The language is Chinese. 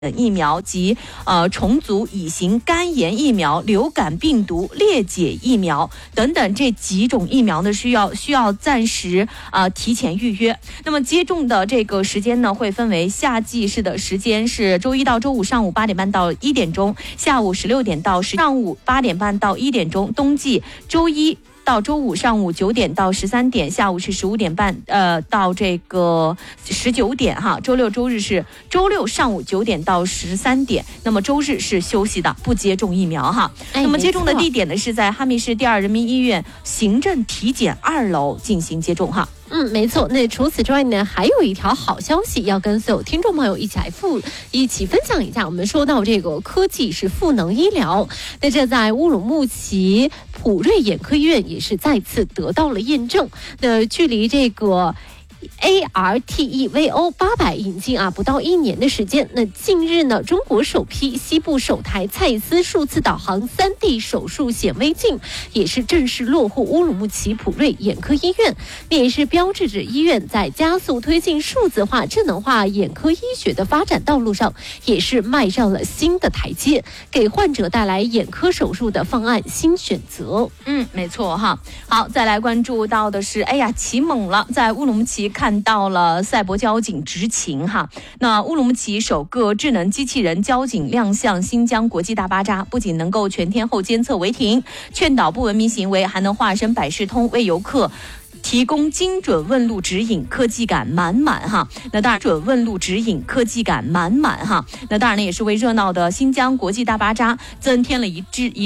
疫苗及重组乙型肝炎疫苗、流感病毒裂解疫苗等等这几种疫苗呢，需要暂时提前预约。那么接种的这个时间呢，会分为夏季式的时间是周一到周五上午8点半到1点钟，下午16点到上午8点半到1点钟。冬季周一到周五上午9点到13点，下午是15点半到这个19点哈。周六周日是周六上午9点到13点，那么周日是休息的，不接种疫苗哈。那么接种的地点呢是在哈密市第2人民医院行政体检2楼进行接种哈。 没错。那除此之外呢，还有一条好消息要跟所有听众朋友一起分享一下。我们说到这个科技是赋能医疗，那这在乌鲁木齐普瑞眼科医院也是再次得到了验证。那距离这个ARTEVO 800引进不到1年的时间。那近日呢，中国首批西部首台蔡司数字导航3D 手术显微镜也是正式落户乌鲁木齐普瑞眼科医院，那也是标志着医院在加速推进数字化、智能化眼科医学的发展道路上，也是迈上了新的台阶，给患者带来眼科手术的方案新选择。 没错哈。好，再来关注到的是，奇猛了，在乌鲁木齐看到了赛博交警执勤哈。那乌鲁木齐首个智能机器人交警亮相新疆国际大巴扎，不仅能够全天候监测违停、劝导不文明行为，还能化身百事通，为游客提供精准问路指引，科技感满满哈。那当然，准问路指引，科技感满满哈。那当然呢，也是为热闹的新疆国际大巴扎增添了一